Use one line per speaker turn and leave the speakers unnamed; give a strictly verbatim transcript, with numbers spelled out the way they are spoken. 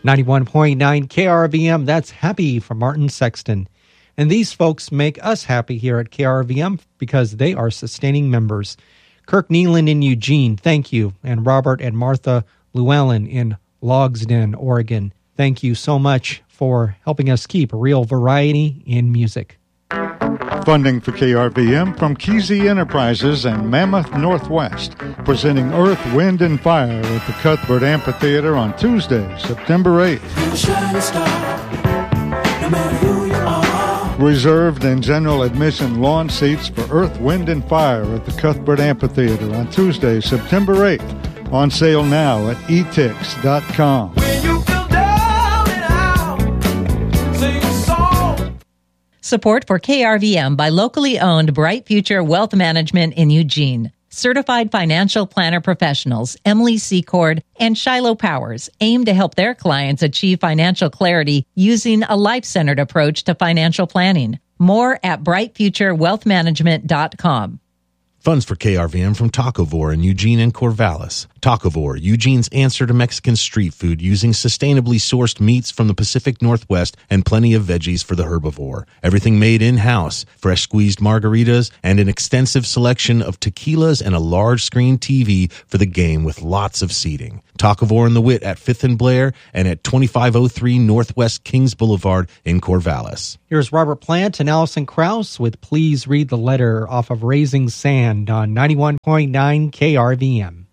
ninety-one point nine K R V M, that's Happy from Martin Sexton. And these folks make us happy here at K R V M because they are sustaining members. Kirk Nealon in Eugene, thank you. And Robert and Martha Llewellyn in Logsden, Oregon. Thank you so much for helping us keep real variety in music.
Funding for K R V M from Kesey Enterprises and Mammoth Northwest, presenting Earth, Wind, and Fire at the Cuthbert Amphitheater on Tuesday, September eighth. Reserved and general admission lawn seats for Earth, Wind, and Fire at the Cuthbert Amphitheater on Tuesday, September eighth. On sale now at e tix dot com.
Support for K R V M by locally owned Bright Future Wealth Management in Eugene. Certified financial planner professionals Emily Secord and Shiloh Powers aim to help their clients achieve financial clarity using a life-centered approach to financial planning. More at bright future wealth management dot com.
Funds for K R V M from Tacovore in Eugene and Corvallis. Tacovore, Eugene's answer to Mexican street food using sustainably sourced meats from the Pacific Northwest and plenty of veggies for the herbivore. Everything made in-house, fresh squeezed margaritas, and an extensive selection of tequilas and a large screen T V for the game with lots of seating. Tacovore and the Wit at fifth and Blair and at twenty-five oh three Northwest Kings Boulevard in Corvallis.
Here's Robert Plant and Allison Krauss with Please Read the Letter off of Raising Sand on ninety-one point nine K R V M.